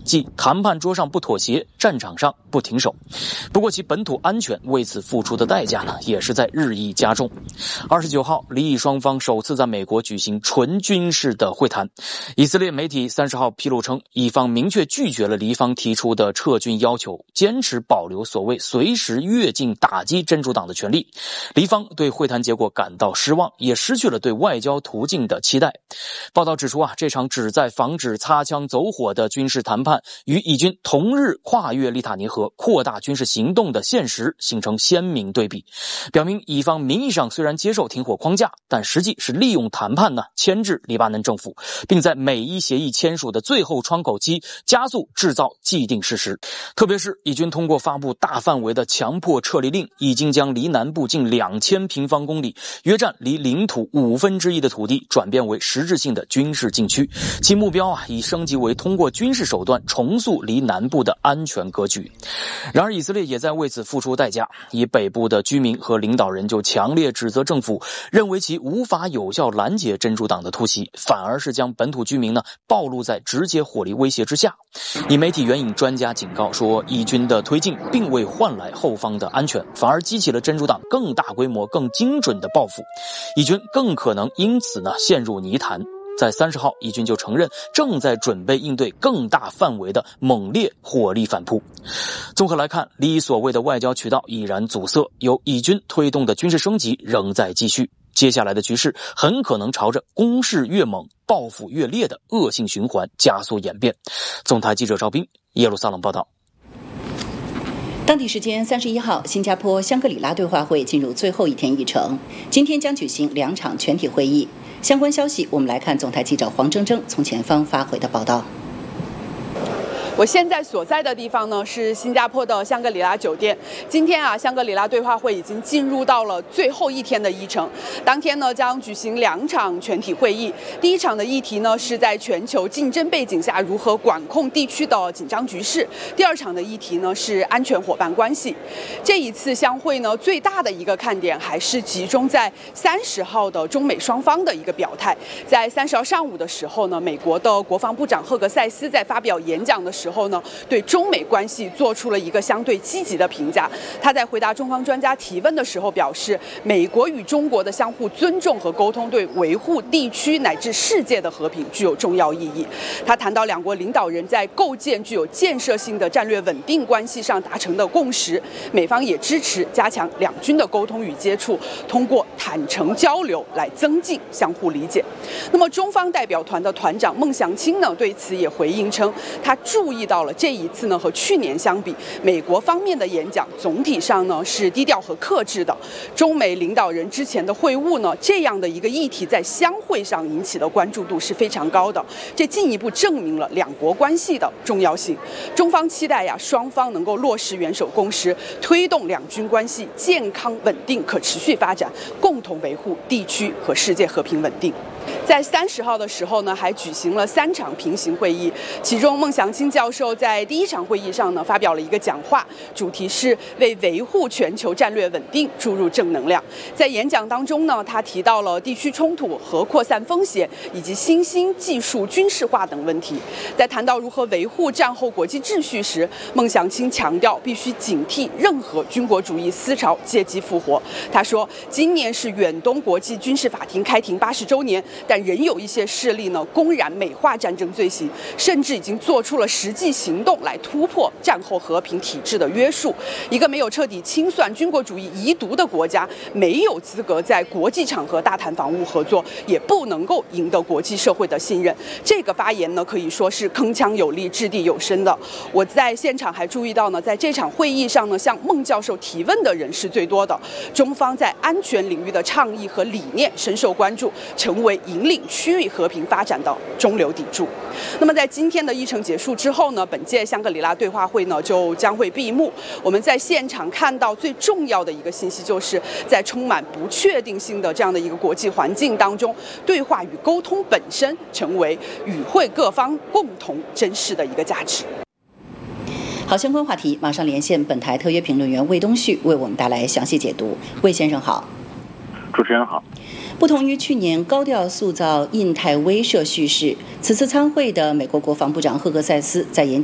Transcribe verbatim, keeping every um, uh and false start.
即谈判桌上不妥协，战场上不停手。不过其本土安全为此付出的代价呢，也是在日益加重。二十九号，黎以双方首次在美国举行纯军事的会谈。以色列媒体三十号披露称，以方明确拒绝了黎方提出的撤军要求，坚持保留所谓随时越境打击真主党的权利。黎方对会谈结果感到失望，也失去了对外交途径的期待。报道指出啊，这场旨在防止擦枪走火的军事谈判与以军同日跨越利塔尼河扩大军事行动的现实形成鲜明对比，表明以方名义上虽然接受停火框架，但实际是利用谈判呢牵制黎巴嫩政府，并在美伊协议签署的最后窗口期加速制造既定事实。特别是以军通过发布大范围的强迫撤离令，已经将黎南部近两千平方公里，约占黎领土五分之一的土地转变为实质性的军事禁区，其目标啊已升级为通过军事手段重塑黎南部的安全格局。然而以色列也在为此付出代价，以北部的居民和领导人就强烈指责政府，认为其无法有效拦截真主党的突袭，反而是将本土居民呢暴露在直接火力威胁之下。以媒体援引专家警告说，以军的推进并未换来后方的安全，反而激起了真主党更大规模更精准的报复，以军更可能因此呢陷入泥潭。在三十号，以军就承认正在准备应对更大范围的猛烈火力反扑。综合来看，黎所谓的外交渠道已然阻塞，由以军推动的军事升级仍在继续。接下来的局势很可能朝着攻势越猛、报复越烈的恶性循环加速演变。总台记者赵斌，耶路撒冷报道。 当地时间三十一号，新加坡香格里拉对话会进入最后一天议程，今天将举行两场全体会议。相关消息，我们来看总台记者黄铮铮从前方发回的报道。 我现在所在的地方呢是新加坡的香格里拉酒店。今天啊，香格里拉对话会已经进入到了最后一天的议程。当天呢将举行两场全体会议。第一场的议题呢是在全球竞争背景下如何管控地区的紧张局势。第二场的议题呢是安全伙伴关系。这一次相会呢最大的一个看点还是集中在三十号的中美双方的一个表态。在三十号上午的时候呢，美国的国防部长赫格塞斯在发表演讲的时候。时候呢，对中美关系做出了一个相对积极的评价。他在回答中方专家提问的时候表示，美国与中国的相互尊重和沟通对维护地区乃至世界的和平具有重要意义。他谈到两国领导人在构建具有建设性的战略稳定关系上达成的共识，美方也支持加强两军的沟通与接触，通过坦诚交流来增进相互理解。那么中方代表团的团长孟祥青呢，对此也回应称，他注意到了这一次呢和去年相比，美国方面的演讲总体上呢是低调和克制的。中美领导人之前的会晤呢，这样的一个议题在相会上引起的关注度是非常高的，这进一步证明了两国关系的重要性。中方期待呀，双方能够落实元首共识，推动两军关系健康稳定可持续发展，共同维护地区和世界和平稳定。在三十号的时候呢，还举行了三场平行会议，其中孟祥青教授在第一场会议上呢发表了一个讲话，主题是为维护全球战略稳定注入正能量。在演讲当中呢，他提到了地区冲突和扩散风险以及新兴技术军事化等问题。在谈到如何维护战后国际秩序时，孟祥青强调必须警惕任何军国主义思潮借机复活。他说，今年是远东国际军事法庭开庭八十周年，但仍有一些势力呢公然美化战争罪行，甚至已经做出了实际行动来突破战后和平体制的约束。一个没有彻底清算军国主义遗毒的国家，没有资格在国际场合大谈防务合作，也不能够赢得国际社会的信任。这个发言呢，可以说是铿锵有力、掷地有声的。我在现场还注意到呢，在这场会议上呢，向孟教授提问的人是最多的。中方在安全领域的倡议和理念深受关注，成为引领区域和平发展的中流砥柱。那么在今天的议程结束之后呢，本届香格里拉对话会呢就将会闭幕。我们在现场看到最重要的一个信息，就是在充满不确定性的这样的一个国际环境当中，对话与沟通本身成为与会各方共同珍视的一个价值。 好，相关话题马上连线本台特约评论员魏东旭为我们带来详细解读。魏先生好。 主持人好。 不同于去年高调塑造印太威慑叙事，此次参会的美国国防部长赫格塞斯在演讲